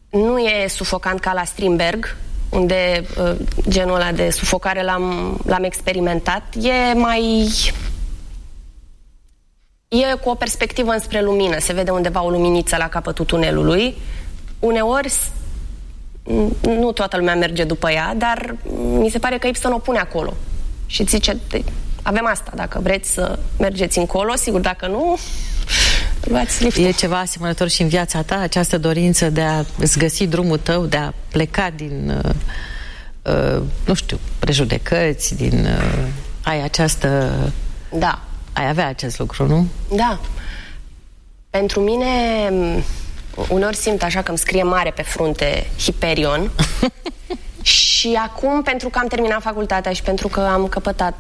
Nu e sufocant ca la Strindberg, unde genul ăla de sufocare l-am experimentat. E cu o perspectivă înspre lumină. Se vede undeva o luminiță la capătul tunelului. Uneori nu toată lumea merge după ea, dar mi se pare că Ibsen o pune acolo. Și zice, avem asta, dacă vreți să mergeți încolo, sigur, dacă nu, luați liftul. E ceva asemănător și în viața ta, această dorință de a-ți găsi drumul tău, de a pleca din, nu știu, prejudecăți, ai această... Da. Ai avea acest lucru, nu? Da. Pentru mine, uneori simt așa că îmi scrie mare pe frunte Hyperion. Și acum, pentru că am terminat facultatea și pentru că am căpătat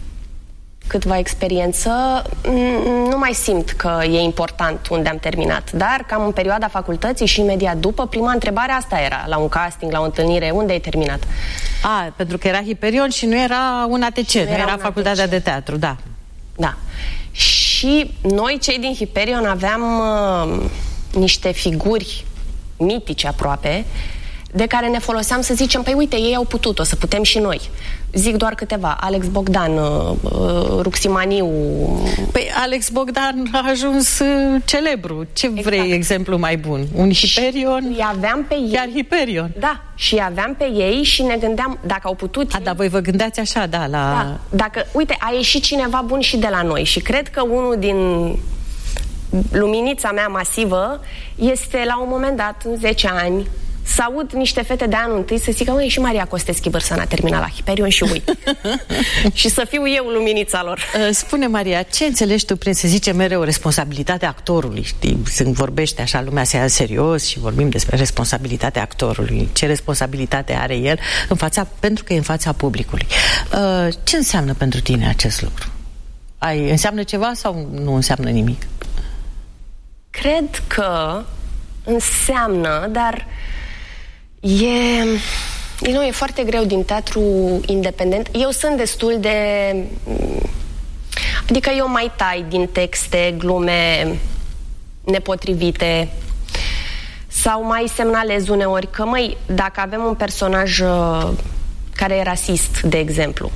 câtva experiență, nu mai simt că e important unde am terminat. Dar cam în perioada facultății și imediat după, prima întrebare asta era, la un casting, la o întâlnire, unde ai terminat? Pentru că era Hyperion și nu era un ATC, nu era facultatea de teatru, da. Da. Și noi, cei din Hyperion, aveam niște figuri mitice aproape, de care ne foloseam să zicem, păi uite, ei au putut, o să putem și noi. Zic doar câteva. Alex Bogdan, Ruximaniu. Păi Alex Bogdan a ajuns celebru. Ce vrei exemplu mai bun? Un Hyperion? Și aveam pe ei. Chiar Hyperion. Da. Și aveam pe ei și ne gândeam, dacă au putut... Dar voi vă gândeați așa, da, la... Da. Dacă, uite, a ieșit cineva bun și de la noi. Și cred că unul din luminița mea masivă este, la un moment dat, în 10 ani, să aud niște fete de anul întâi să zică, măi, și Maria Costeschi Vârsăn a terminat la Hyperion și uite. Și să fiu eu luminița lor. Spune, Maria, ce înțelegi tu prin, să zice mereu, responsabilitatea actorului? Știi, se vorbește așa, lumea se ia serios și vorbim despre responsabilitatea actorului. Ce responsabilitate are el pentru că e în fața publicului. Ce înseamnă pentru tine acest lucru? Înseamnă ceva sau nu înseamnă nimic? Cred că înseamnă, dar e foarte greu din teatru independent. Eu sunt destul de... Adică eu mai tai din texte glume nepotrivite sau mai semnalez uneori că, măi, dacă avem un personaj care e rasist, de exemplu,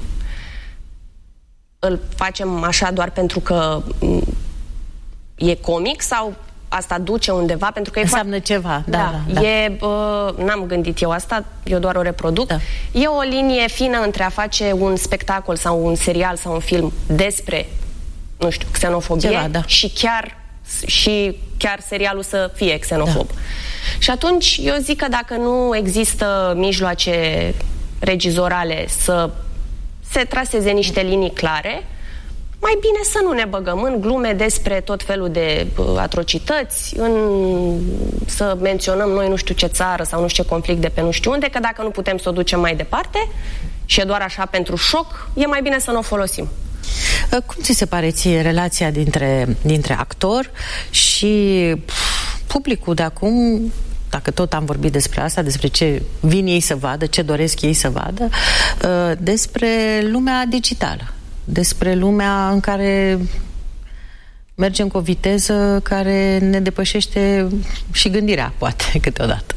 îl facem așa doar pentru că e comic sau asta duce undeva, pentru că înseamnă ceva, da. N-am gândit eu asta, eu doar o reproduc. Da. E o linie fină între a face un spectacol sau un serial sau un film despre, nu știu, xenofobie ceva, da. și chiar serialul să fie xenofob. Da. Și atunci eu zic că dacă nu există mijloace regizorale să se traseze niște linii clare, mai bine să nu ne băgăm în glume despre tot felul de atrocități, să menționăm noi nu știu ce țară sau nu știu ce conflict de pe nu știu unde, că dacă nu putem să o ducem mai departe și e doar așa pentru șoc, e mai bine să nu o folosim. Cum ți se pare ție relația dintre actor și publicul de acum, dacă tot am vorbit despre asta, despre ce vin ei să vadă, ce doresc ei să vadă, despre lumea digitală? Despre lumea în care mergem cu o viteză care ne depășește și gândirea, poate, câteodată.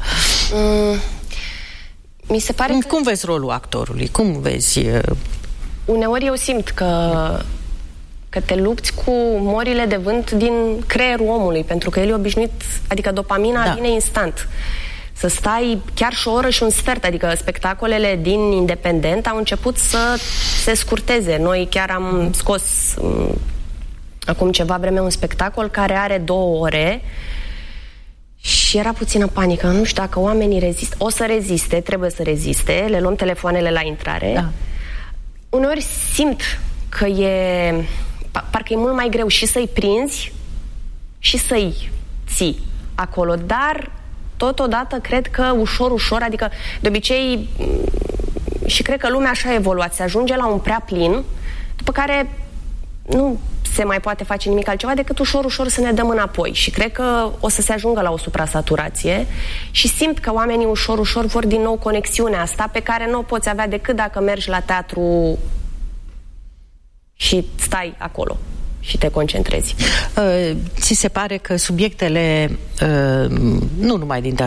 Mi se pare Cum vezi rolul actorului? Cum vezi... Uneori eu simt că te lupți cu morile de vânt din creierul omului, pentru că el e obișnuit, adică dopamina vine instant. Să stai chiar și o oră și un sfert, adică spectacolele din independent au început să se scurteze. Noi chiar am scos acum ceva vreme un spectacol care are 2 ore și era puțină panică. Nu știu dacă oamenii rezistă. O să reziste, trebuie să reziste. Le luăm telefoanele la intrare. Da. Uneori simt că parcă e mult mai greu și să-i prinzi și să-i ții acolo, dar totodată cred că ușor, adică de obicei și cred că lumea așa a evoluat, se ajunge la un prea plin, după care nu se mai poate face nimic altceva decât ușor să ne dăm înapoi și cred că o să se ajungă la o suprasaturație și simt că oamenii ușor vor din nou conexiunea asta pe care nu o poți avea decât dacă mergi la teatru și stai acolo și te concentrezi. Ți se pare că subiectele, nu numai din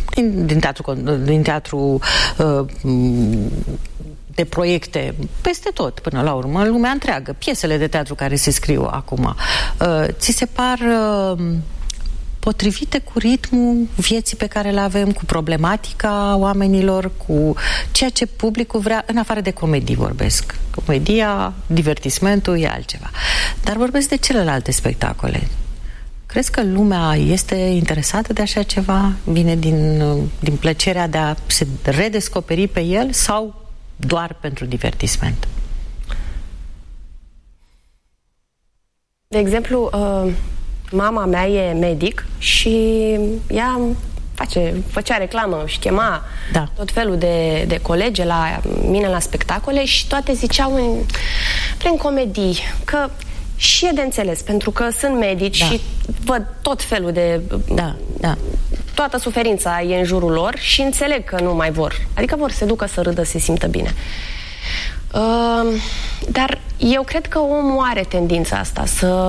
teatru de proiecte, peste tot, până la urmă, în lumea întreagă, piesele de teatru care se scriu acum, ți se par potrivite cu ritmul vieții pe care le avem, cu problematica oamenilor, cu ceea ce publicul vrea, în afară de comedii vorbesc. Comedia, divertismentul e altceva. Dar vorbesc de celelalte spectacole. Crezi că lumea este interesată de așa ceva? Vine din plăcerea de a se redescoperi pe el sau doar pentru divertisment? De exemplu, mama mea e medic și ea făcea reclamă și chema tot felul de colege la mine la spectacole și toate ziceau prin comedii că și e de înțeles, pentru că sunt medici și văd tot felul de... Toată suferința e în jurul lor și înțeleg că nu mai vor. Adică vor să se ducă să râdă, să se simtă bine. Dar eu cred că omul are tendința asta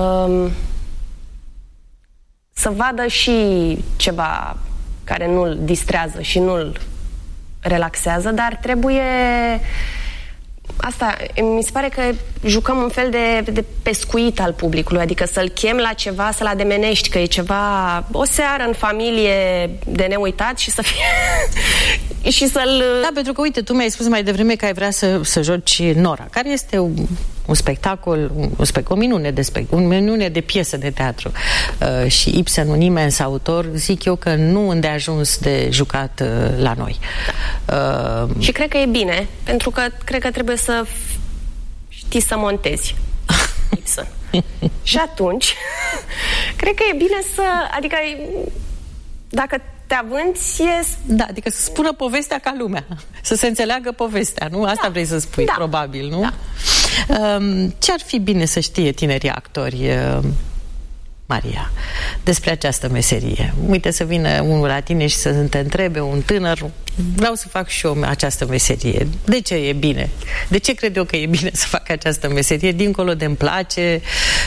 să vadă și ceva care nu-l distrează și nu-l relaxează, dar trebuie... Asta, mi se pare că jucăm un fel de pescuit al publicului, adică să-l chem la ceva, să-l ademenești, că e ceva, o seară în familie de neuitat și să fie... și să-l... Da, pentru că, uite, tu mi-ai spus mai devreme că ai vrea să joci Nora, care este un spectacol, o minune de piesă de teatru. Și Ibsen, un imens autor, zic eu că nu îndeajuns de jucat la noi. Și cred că e bine, pentru că cred că trebuie să știi să montezi Ibsen. Și atunci, cred că e bine să... Adică, dacă te avânți, Da, adică să spună povestea ca lumea. Să se înțeleagă povestea, nu? Asta vrei să spui, probabil, nu? Da. Ce-ar fi bine să știe tinerii actori, Maria, despre această meserie? Uite, să vină unul la tine și să te întrebe, un tânăr, vreau să fac și eu această meserie. De ce e bine? De ce cred eu că e bine să fac această meserie? Dincolo de îmi place,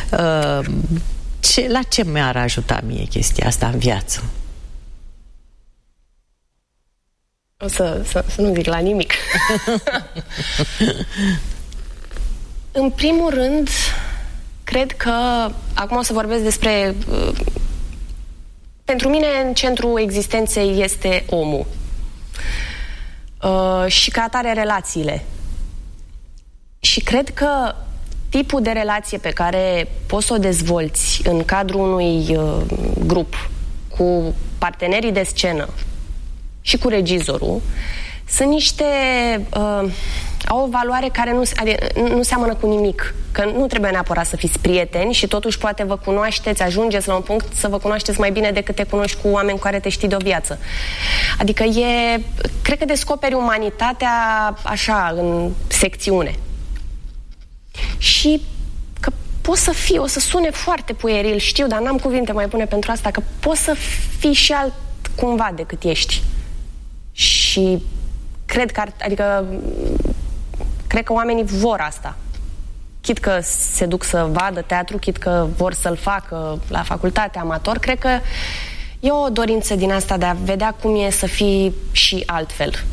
la ce mi-ar ajuta mie chestia asta în viață? O să nu zic la nimic. În primul rând, cred că acum o să vorbesc despre... pentru mine, în centrul existenței este omul. Și ca atare relațiile. Și cred că tipul de relație pe care poți să o dezvolți în cadrul unui grup cu partenerii de scenă și cu regizorul sunt niște... au o valoare care nu seamănă cu nimic. Că nu trebuie neapărat să fiți prieteni și totuși poate vă cunoașteți, ajungeți la un punct să vă cunoașteți mai bine decât te cunoști cu oameni cu care te știi de o viață. Adică cred că descoperi umanitatea așa, în secțiune. Și că poți să fii, o să sune foarte pueril, știu, dar n-am cuvinte mai bune pentru asta, că poți să fii și alt cumva decât ești. Și cred că oamenii vor asta. Chit că se duc să vadă teatru, chit că vor să-l facă la facultate amator, cred că e o dorință din asta de a vedea cum e să fii și altfel.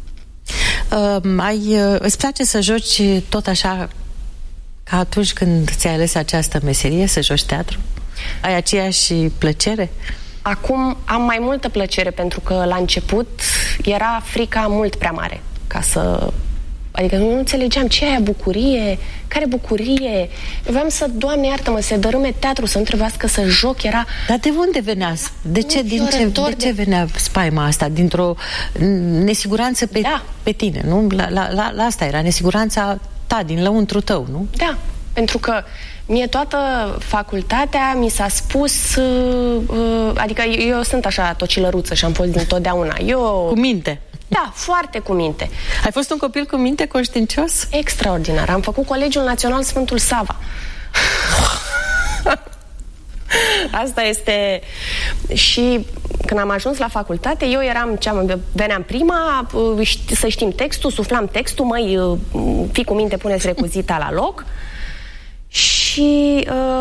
Îți place să joci tot așa ca atunci când ți-ai ales această meserie, să joci teatru? Ai aceeași plăcere? Acum am mai multă plăcere, pentru că la început era frica mult prea mare ca să... Adică nu înțelegeam ce e aia bucurie, care bucurie. Eu vreau să, Doamne iartă-mă, se dărâme teatru, să nu trebuiască să joc, era... Dar de unde venea? De ce venea spaima asta? Dintr-o nesiguranță pe tine, nu? La asta era, nesiguranța ta, din lăuntru tău, nu? Da, pentru că mie toată facultatea mi s-a spus, adică eu sunt așa tocilăruță și am fost dintotdeauna. Cu minte. Da, foarte cu minte. Ai fost un copil cu minte, conștiincios? Extraordinar. Am făcut Colegiul Național Sfântul Sava. Asta este... Și când am ajuns la facultate, eu veneam prima, să știm textul, suflam textul, fii cu minte, puneți recuzita la loc. Și și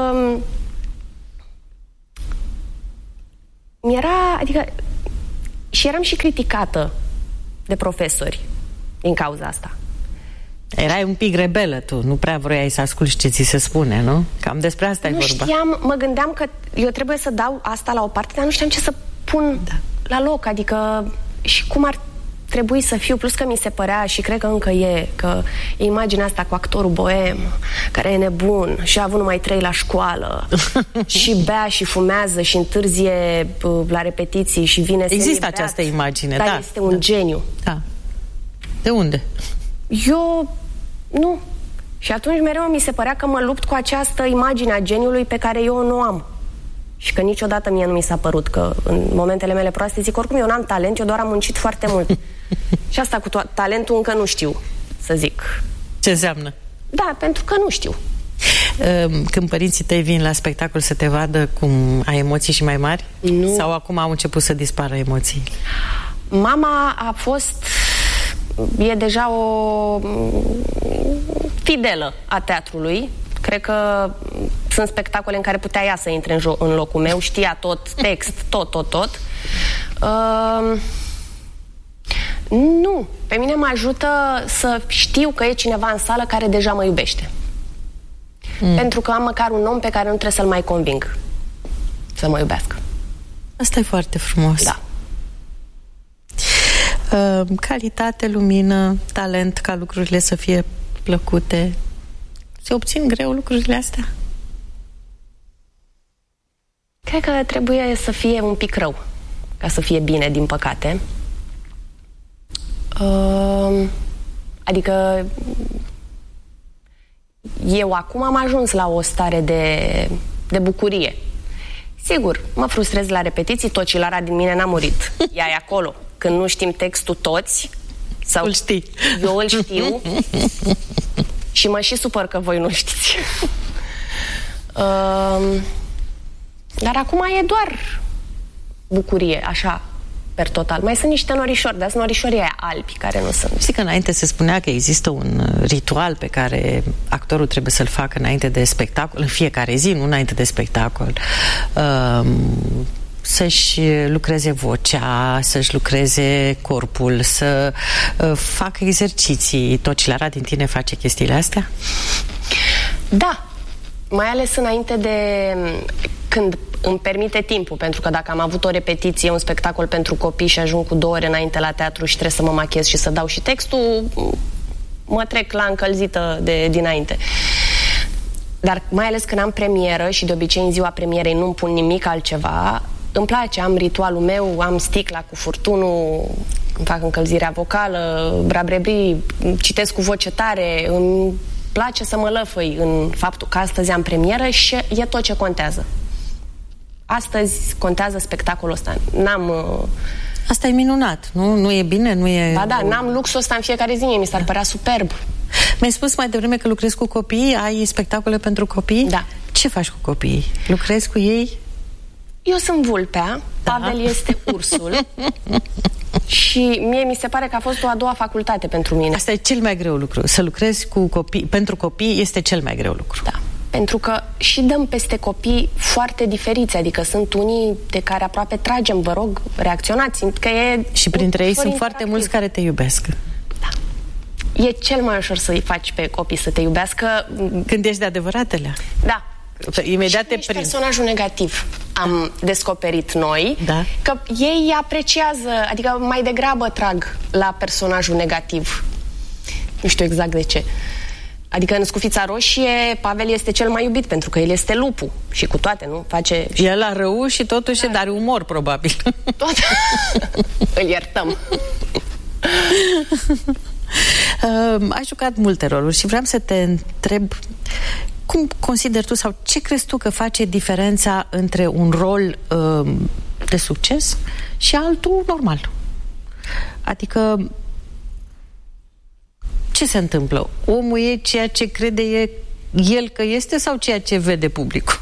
și eram și criticată de profesori din cauza asta. Erai un pic rebelă tu, nu prea vroiai să asculti ce ți se spune, nu? Cam despre asta e vorba. Nu știam, mă gândeam că eu trebuie să dau asta la o parte, dar nu știam ce să pun la loc, adică și cum ar trebui să fiu, plus că mi se părea și cred că încă e, că e imaginea asta cu actorul boem, care e nebun și a avut numai 3 la școală și bea și fumează și întârzie la repetiții și vine Există această imagine, dar este un geniu. Da. De unde? Eu nu. Și atunci mereu mi se părea că mă lupt cu această imagine a geniului pe care eu nu am. Și că niciodată mie nu mi s-a părut că în momentele mele proaste zic, oricum eu n-am talent, eu doar am muncit foarte mult. Și asta cu talentul încă nu știu, să zic. Ce înseamnă? Da, pentru că nu știu. Când părinții tăi vin la spectacol să te vadă cum ai emoții și mai mari? Nu. Sau acum au început să dispară emoții? Mama a fost... E deja o fidelă a teatrului. Cred că sunt spectacole în care putea ea să intre în locul meu, știa tot, text, tot. Nu. Pe mine mă ajută să știu că e cineva în sală care deja mă iubește. Pentru că am măcar un om pe care nu trebuie să-l mai conving să mă iubească. Asta e foarte frumos. Da. Calitate, lumină, talent, ca lucrurile să fie plăcute. Se obțin greu lucrurile astea? Cred că trebuie să fie un pic rău ca să fie bine, din păcate. Adică eu acum am ajuns la o stare de bucurie. Sigur, mă frustrez la repetiții, tocilara din mine n-a murit. Ea e acolo. Când nu știm textul toți, sau îl știi. Eu îl știu și mă și supăr că voi nu știți. Dar acum e doar bucurie, așa, per total. Mai sunt niște norișori, dar sunt norișorii aia albi, care nu sunt. Știi că înainte se spunea că există un ritual pe care actorul trebuie să-l facă înainte de spectacol, în fiecare zi, nu înainte de spectacol. Să-și lucreze vocea, să-și lucreze corpul, să facă exerciții. Tocilara din tine face chestiile astea? Da, mai ales înainte de când îmi permite timpul, pentru că dacă am avut o repetiție, un spectacol pentru copii și ajung cu 2 ore înainte la teatru și trebuie să mă machez și să dau și textul, mă trec la încălzită de dinainte. Dar mai ales când am premieră și de obicei în ziua premierei nu-mi pun nimic altceva, îmi place, am ritualul meu, am sticla cu furtunul, îmi fac încălzirea vocală, brabrebri, citesc cu voce tare, îmi place să mă lăfăi în faptul că astăzi am premieră și e tot ce contează. Astăzi contează spectacolul ăsta. Asta e minunat, nu? Nu e bine? Nu e... Ba da, n-am luxul ăsta în fiecare zi, mi s-ar părea superb. Mi-ai spus mai devreme că lucrezi cu copii, ai spectacole pentru copii? Da. Ce faci cu copiii? Lucrezi cu ei? Eu sunt vulpea, Pavel este ursul și mie mi se pare că a fost o a doua facultate pentru mine. Asta e cel mai greu lucru. Să lucrezi cu copii, pentru copii este cel mai greu lucru. Da. Pentru că și dăm peste copii foarte diferiți, adică sunt unii de care aproape tragem, vă rog, reacționați, că e... Și printre ei sunt foarte mulți care te iubesc. Da. E cel mai ușor să-i faci pe copii să te iubească. Când ești de adevăratele. Da. Imediat te prind. Personajul negativ am descoperit noi, da. Că ei apreciază, adică mai degrabă trag la personajul negativ. Nu știu exact de ce. Adică în Scufița Roșie, Pavel este cel mai iubit pentru că el este lupul și cu toate, nu? Face... El a rău și totuși are umor, probabil. Toate. Îl iertăm. Ai jucat multe roluri și vreau să te întreb cum consideri tu sau ce crezi tu că face diferența între un rol de succes și altul normal? Adică ce se întâmplă? Omul e ceea ce crede el că este sau ceea ce vede publicul?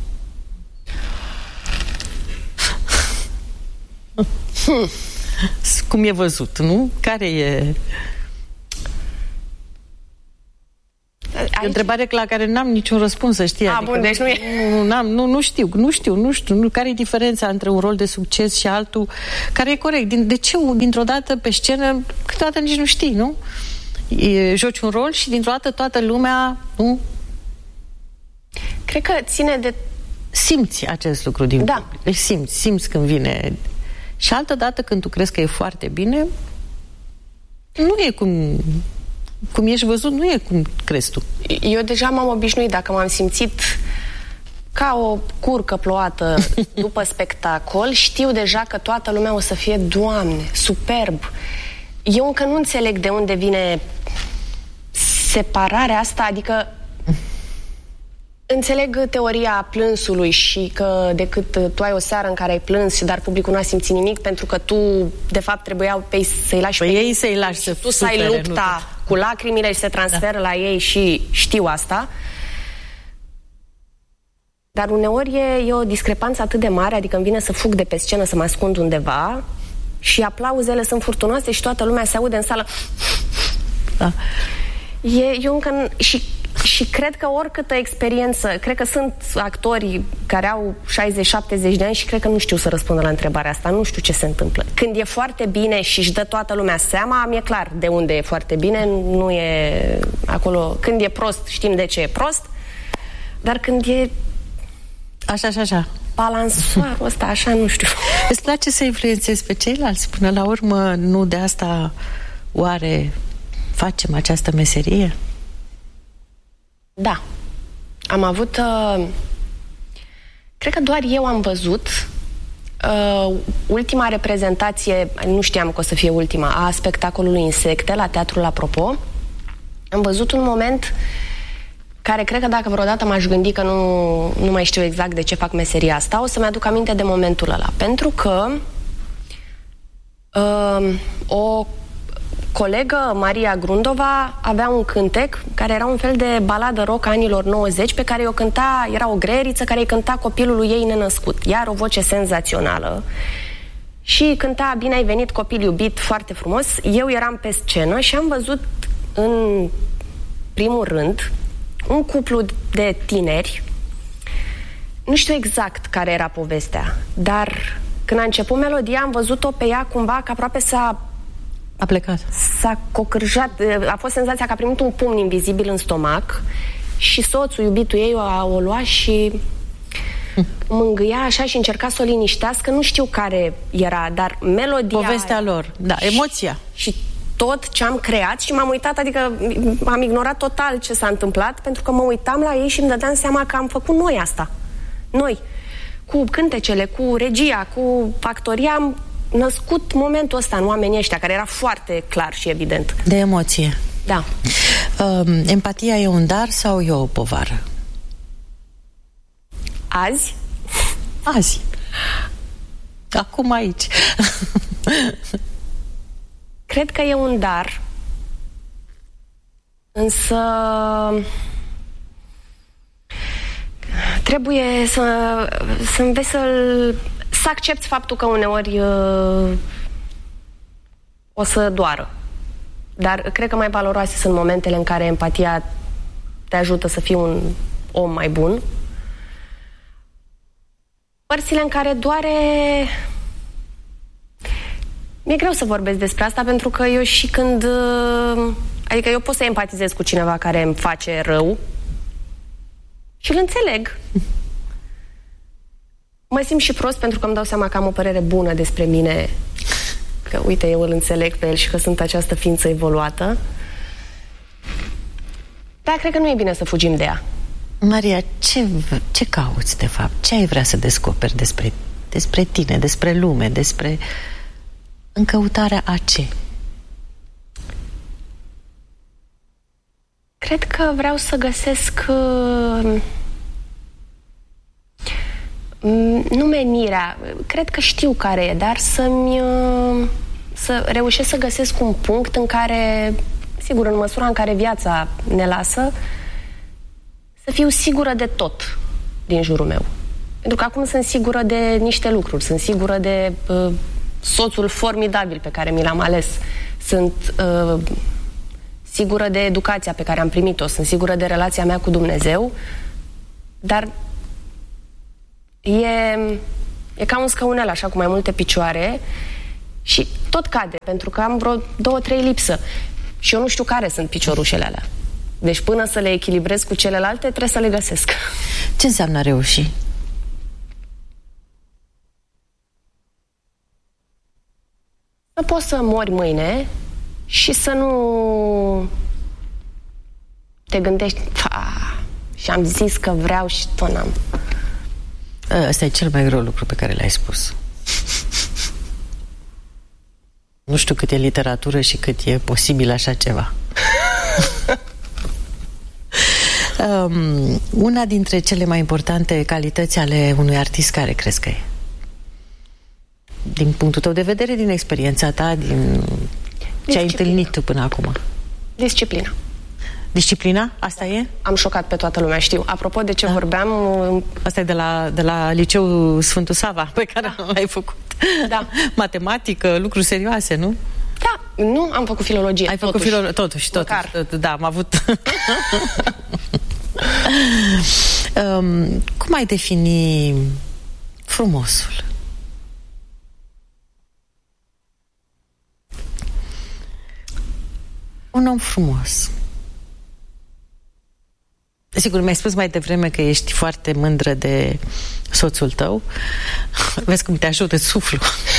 Cum e văzut, nu? Care e... o întrebare la care n-am niciun răspuns, să știi. Adică bun, deci nu e... Nu știu. Care e diferența între un rol de succes și altul care e corect? De ce dintr-o dată pe scenă, câteodată nici nu știi, nu? Joci un rol și dintr-o dată toată lumea, nu? Cred că ține de... Simți acest lucru din public. Deci simți când vine. Și altădată când tu crezi că e foarte bine, nu e cum ești văzut, nu e cum crezi tu. Eu deja m-am obișnuit, dacă m-am simțit ca o curcă plouată după spectacol, știu deja că toată lumea o să fie, Doamne, superb. Eu încă nu înțeleg de unde vine separarea asta, adică înțeleg teoria plânsului și că decât tu ai o seară în care ai plâns, dar publicul nu a simțit nimic, pentru că tu, de fapt, trebuia să-i lași pe ei să-i lași să tu să ai lupta cu lacrimile și se transferă la ei și știu asta. Dar uneori e o discrepanță atât de mare, adică îmi vine să fug de pe scenă, să mă ascund undeva și aplauzele sunt furtunoase și toată lumea se aude în sală. Da. Eu încă... Și cred că oricâtă experiență, cred că sunt actori care au 60-70 de ani și cred că nu știu să răspundă la întrebarea asta, nu știu ce se întâmplă. Când e foarte bine și își dă toată lumea seama, mi-e clar de unde e foarte bine, nu e acolo. Când e prost, știm de ce e prost, dar când e... Așa. Balansoarul ăsta, așa, nu știu. Îți place să influențezi pe ceilalți? Până la urmă, nu de asta oare facem această meserie? Da. Am avut... cred că doar eu am văzut ultima reprezentație, nu știam că o să fie ultima, a spectacolului Insecte la Teatrul Apropo. Am văzut un moment care cred că dacă vreodată m-aș gândi că nu mai știu exact de ce fac meseria asta, o să-mi aduc aminte de momentul ăla. Pentru că o colegă, Maria Grundova, avea un cântec care era un fel de baladă rock anilor 90 pe care o cânta, era o greieriță care îi cânta copilului ei nenăscut. Iar o voce senzațională. Și cânta Bine ai venit copil iubit, foarte frumos. Eu eram pe scenă și am văzut în primul rând un cuplu de tineri. Nu știu exact care era povestea, dar când a început melodia am văzut-o pe ea cumva că aproape a plecat. S-a cocârjat, a fost senzația că a primit un pumn invizibil în stomac și soțul, iubitul ei, o lua și mângâia așa și încerca să o liniștească. Nu știu care era, dar melodia... Povestea lor, da, emoția. Și tot ce am creat și m-am uitat, adică am ignorat total ce s-a întâmplat, pentru că mă uitam la ei și îmi dădeam seama că am făcut noi asta. Noi. Cu cântecele, cu regia, cu actoria, am născut momentul ăsta în oamenii ăștia, care era foarte clar și evident. De emoție. Da. Empatia e un dar sau e o povară? Azi? Azi. Acum aici. Cred că e un dar, însă trebuie să înveți să accepti faptul că uneori o să doară. Dar cred că mai valoroase sunt momentele în care empatia te ajută să fii un om mai bun. Părțile în care doare... Mi-e greu să vorbesc despre asta, pentru că eu și când... Adică eu pot să empatizez cu cineva care îmi face rău și îl înțeleg. Mă simt și prost pentru că îmi dau seama că am o părere bună despre mine, că uite, eu îl înțeleg pe el și că sunt această ființă evoluată. Dar cred că nu e bine să fugim de ea. Maria, ce cauți de fapt? Ce ai vrea să descoperi despre tine, despre lume, despre... În căutarea a ce? Cred că vreau să găsesc nu menirea, cred că știu care e, dar să reușesc să găsesc un punct în care, sigur, în măsura în care viața ne lasă, să fiu sigură de tot din jurul meu. Pentru că acum sunt sigură de niște lucruri, sunt sigură de soțul formidabil pe care mi l-am ales, sunt sigură de educația pe care am primit-o, sunt sigură de relația mea cu Dumnezeu, dar e ca un scăunel așa cu mai multe picioare și tot cade, pentru că am vreo 2-3 lipsă și eu nu știu care sunt piciorușele alea. Deci până să le echilibrez cu celelalte, trebuie să le găsesc. Ce înseamnă a reuși? Să poți să mori mâine și să nu te gândești și am zis că vreau și tot n-am. Ăsta e cel mai greu lucru pe care l-ai spus. Nu știu cât e literatură și cât e posibil așa ceva. Una dintre cele mai importante calități ale unui artist, care crezi că e? Din punctul tău de vedere, din experiența ta, din ce ai întâlnit tu până acum? Disciplina. Disciplina? Asta e? Am șocat pe toată lumea, știu. Apropo de ce vorbeam... Asta e de la Liceul Sfântul Sava, pe care l-ai făcut. Da. Matematică, lucruri serioase, nu? Da, nu am făcut filologie. Ai făcut filologie, totuși. Da, am avut... Cum ai defini frumosul? Un om frumos. Sigur, mi-ai spus mai devreme că ești foarte mândră de soțul tău. Vezi cum te ajută suflul.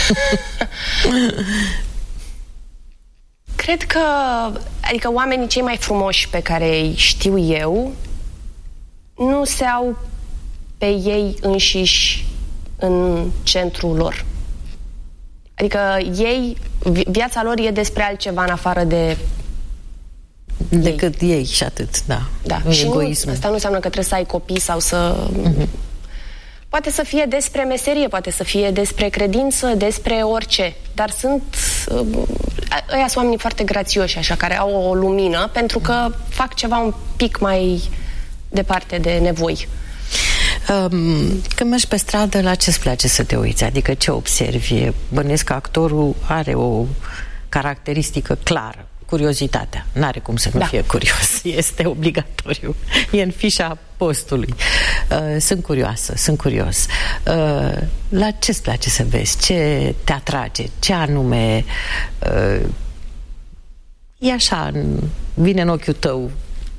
Cred că, adică oamenii cei mai frumoși pe care îi știu eu nu se au pe ei înșiși în centrul lor. Adică ei, viața lor e despre altceva în afară de decât ei și atât, da. Și egoism. Asta nu înseamnă că trebuie să ai copii sau să... Poate să fie despre meserie, poate să fie despre credință, despre orice. Dar sunt... ăia sunt oamenii foarte grațioși, așa, care au o lumină, pentru că fac ceva un pic mai departe de nevoi. Când mergi pe stradă, la ce-ți place să te uiți? Adică ce observi? Bănuiesc că actorul are o caracteristică clară. Curiozitatea. N-are cum să nu fie curios. Este obligatoriu. E în fișa postului. Sunt curioasă, sunt curios. La ce-ți place să vezi? Ce te atrage? Ce anume e așa, vine în ochiul tău?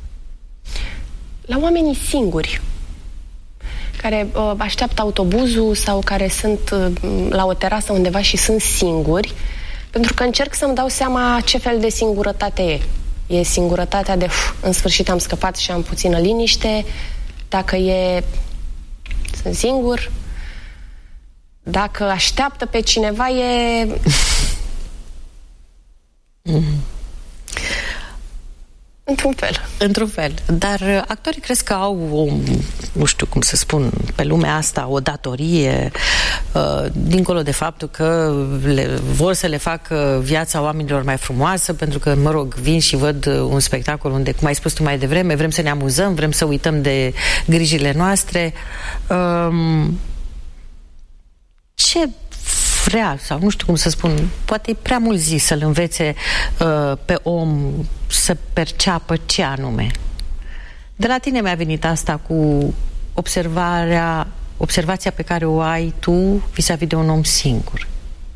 La oamenii singuri care așteaptă autobuzul sau care sunt la o terasă undeva și sunt singuri, pentru că încerc să-mi dau seama ce fel de singurătate e. E singurătatea de în sfârșit am scăpat și am puțină liniște, dacă sunt singur, dacă așteaptă pe cineva e... Într-un fel. Într-un fel. Dar actorii crezi că au nu știu cum să spun, pe lumea asta o datorie, dincolo de faptul că vor să le facă viața oamenilor mai frumoasă, pentru că, mă rog, vin și văd un spectacol unde, cum ai spus tu mai devreme, vrem să ne amuzăm, vrem să uităm de grijile noastre. Ce vrea, sau nu știu cum să spun, poate e prea mult zis să-l învețe pe om să perceapă ce anume. De la tine mi-a venit asta cu observația pe care o ai tu vis-a-vis de un om singur.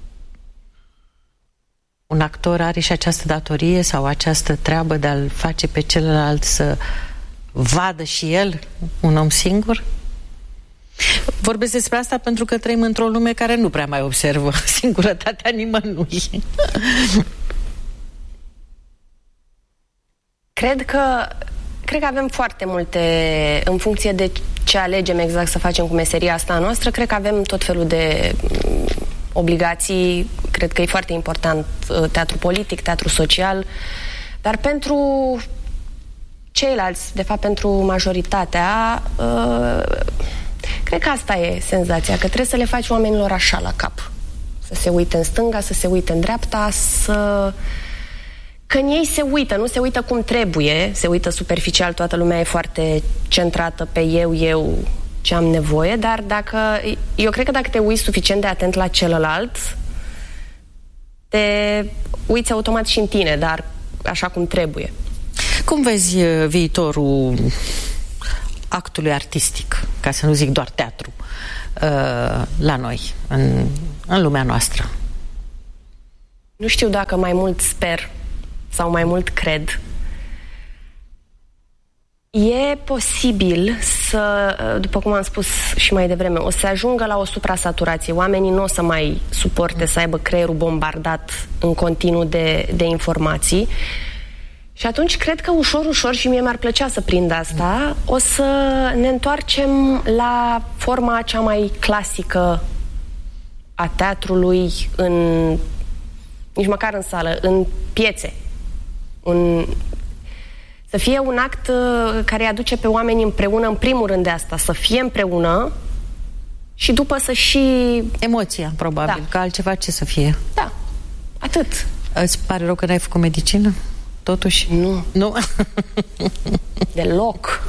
Un actor are și această datorie sau această treabă de a-l face pe celălalt să vadă și el un om singur? Vorbesc despre asta pentru că trăim într-o lume care nu prea mai observă singurătatea nimănui. Cred că avem foarte multe, în funcție de ce alegem exact să facem cu meseria asta noastră, cred că avem tot felul de obligații. Cred că e foarte important teatru politic, teatru social, dar pentru ceilalți, de fapt pentru majoritatea, cred că asta e senzația, că trebuie să le faci oamenilor așa la cap. Să se uite în stânga, să se uite în dreapta, că în ei se uită, nu se uită cum trebuie, se uită superficial, toată lumea e foarte centrată pe eu ce am nevoie, dar eu cred că dacă te uiți suficient de atent la celălalt, te uiți automat și în tine, dar așa cum trebuie. Cum vezi viitorul actului artistic, ca să nu zic doar teatru, la noi, în lumea noastră? Nu știu dacă mai mult sper sau mai mult cred. E posibil să, după cum am spus și mai devreme, o să ajungă la o suprasaturație. Oamenii nu o să mai suporte să aibă creierul bombardat în continuu de informații. Și atunci cred că ușor, ușor, și mie mi-ar plăcea să prind asta, o să ne întoarcem la forma cea mai clasică a teatrului, nici măcar în sală, în piețe. Să fie un act care îi aduce pe oameni împreună, în primul rând de asta, să fie împreună și după să și... Emoția, probabil, da. Că altceva ce să fie. Da, atât. Îți pare rău că n-ai făcut medicină? Totuși? Nu. Nu? Deloc.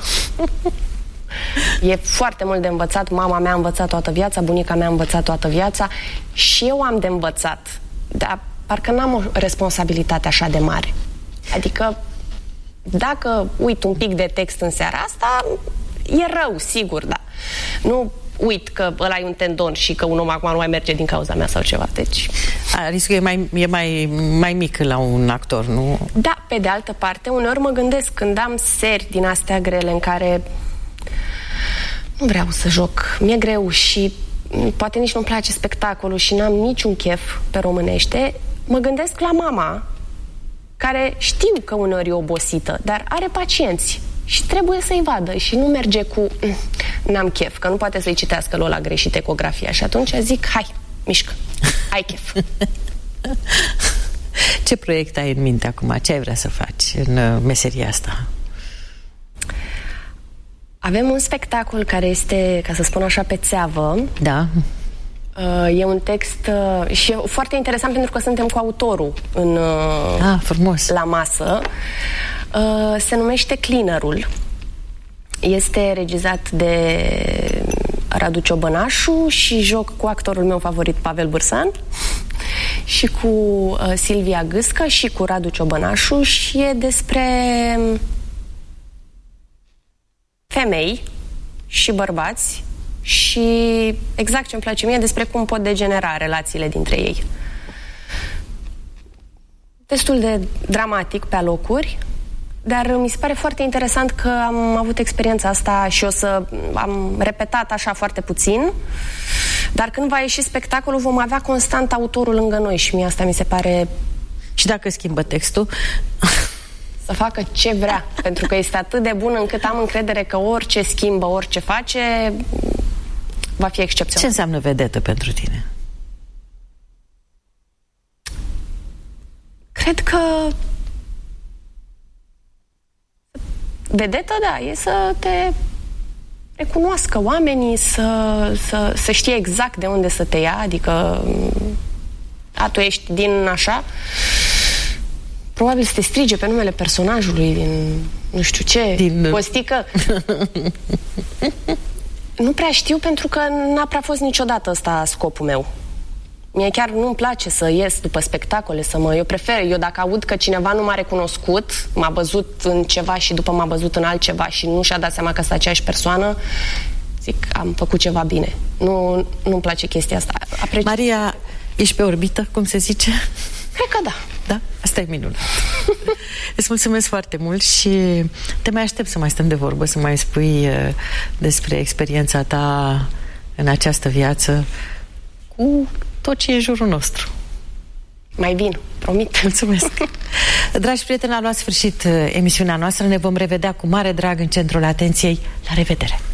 E foarte mult de învățat. Mama mea a învățat toată viața, bunica mea a învățat toată viața și eu am de învățat. Dar parcă n-am o responsabilitate așa de mare. Adică dacă uit un pic de text în seara asta, e rău, sigur, da. Nu uit că ăla e un tendon și că un om acum nu mai merge din cauza mea sau ceva, deci... Riscul e mai mic la un actor, nu? Da, pe de altă parte, uneori mă gândesc când am seri din astea grele în care nu vreau să joc, mi-e greu și poate nici nu-mi place spectacolul și n-am niciun chef pe românește, mă gândesc la mama, care știu că uneori e obosită, dar are pacienți și trebuie să-i vadă și nu merge cu n-am chef, că nu poate să-i citească Lola greșit ecografia și atunci zic, hai, mișcă, ai chef. Ce proiect ai în minte acum? Ce ai vrea să faci în meseria asta? Avem un spectacol care este, ca să spun așa, pe țeavă. Da. E un text și e foarte interesant pentru că suntem cu autorul frumos. La masă. Se numește Cleanerul. Este regizat de Radu Ciobănașu și joc cu actorul meu favorit, Pavel Bârsan, și cu Silvia Gâscă și cu Radu Ciobănașu și e despre femei și bărbați și exact ce îmi place mie, despre cum pot degenera relațiile dintre ei. Destul de dramatic pe alocuri, dar mi se pare foarte interesant că am avut experiența asta și am repetat așa foarte puțin, dar când va ieși spectacolul vom avea constant autorul lângă noi și mie asta mi se pare... Și dacă schimbă textul? Să facă ce vrea, pentru că este atât de bun încât am încredere că orice schimbă, orice face, va fi excepțional. Ce înseamnă vedetă pentru tine? Cred că vedetă, da, e să te recunoască oamenii, să știe exact de unde să te ia, adică tu ești din așa, probabil să te strige pe numele personajului din nu știu ce, din Costică. Nu prea știu pentru că n-a prea fost niciodată ăsta scopul meu. Mie chiar nu-mi place să ies după spectacole, eu prefer, dacă aud că cineva nu m-a recunoscut, m-a văzut în ceva și după m-a văzut în altceva și nu și-a dat seama că sunt aceeași persoană, zic, am făcut ceva bine. Nu-mi place chestia asta. Maria, ești pe orbită, cum se zice? Cred că da. Da? Asta e minunat. Îți mulțumesc foarte mult și te mai aștept să mai stăm de vorbă, să mai spui despre experiența ta în această viață cu tot ce e în jurul nostru. Mai vin, promit. Mulțumesc. Dragi prieteni, a luat sfârșit emisiunea noastră. Ne vom revedea cu mare drag în centrul atenției. La revedere!